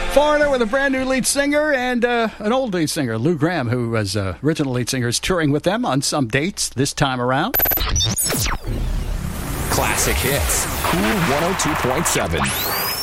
Foreigner with a brand new lead singer and an old lead singer, Lou Gramm, who was original lead singer, is touring with them on some dates this time around. Classic hits. Cool 102.7.